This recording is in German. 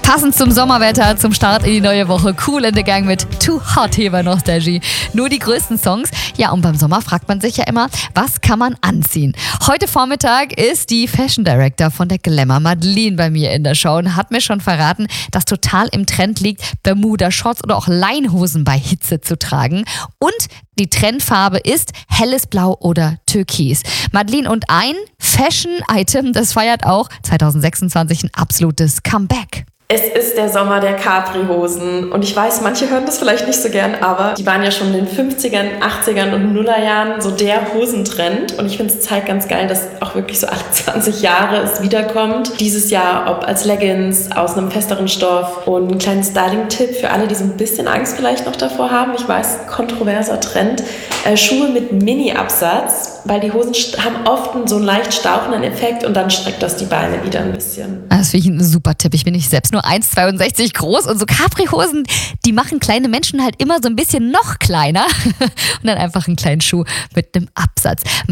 Passend zum Sommerwetter, zum Start in die neue Woche. Kool in the Gang mit Too Hot hier bei Nostalgie. Nur die größten Songs. Ja, und beim Sommer fragt man sich ja immer, was kann man anziehen? Heute Vormittag ist die Fashion Director von der Glamour, Madeleine, bei mir in der Show und hat mir schon verraten, dass total im Trend liegt, Bermuda-Shorts oder auch Leinhosen bei Hitze zu tragen. Und die Trendfarbe ist helles Blau oder Türkis. Madeleine, und ein Fashion-Item, das feiert auch 2026 ein absolutes Comeback. Es ist der Sommer der Capri-Hosen und ich weiß, manche hören das vielleicht nicht so gern, aber die waren ja schon in den 50ern, 80ern und Nullerjahren so der Hosentrend und ich finde es zeigt ganz geil, dass auch wirklich so alle 20 Jahre es wiederkommt. Dieses Jahr, ob als Leggings, aus einem festeren Stoff, und ein kleiner Styling-Tipp für alle, die so ein bisschen Angst vielleicht noch davor haben. Ich weiß, kontroverser Trend. Schuhe mit Mini-Absatz, weil die Hosen haben oft so einen leicht stauchenden Effekt und dann streckt das die Beine wieder ein bisschen. Das finde ich ein super Tipp. Ich bin nicht selbst nur 1,62 groß und so Capri-Hosen, die machen kleine Menschen halt immer so ein bisschen noch kleiner und dann einfach einen kleinen Schuh mit einem Absatz.